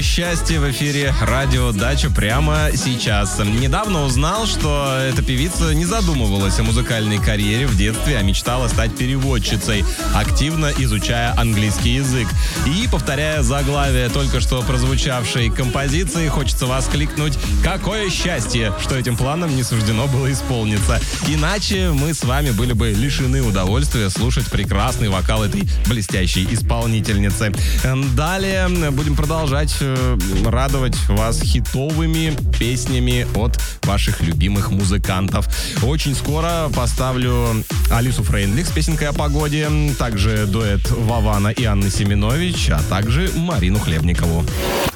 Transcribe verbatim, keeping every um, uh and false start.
Счастье в эфире радио Дача прямо сейчас. Недавно узнал, что эта певица не задумывалась о музыкальной карьере в детстве, а мечтала стать переводчицей, активно изучая английский язык. И, повторяя заглавие только что прозвучавшей композиции, хочется воскликнуть: какое счастье, что этим планом не суждено было исполниться. Иначе мы с вами были бы лишены удовольствия слушать прекрасный вокал этой блестящей исполнительницы. Далее будем продолжать радовать вас хитовыми песнями от ваших любимых музыкантов. Очень скоро поставлю Алису Фрейндлих с песенкой о погоде, также дуэт Вавана и Анны Семенович, а также Марину Хлебникову.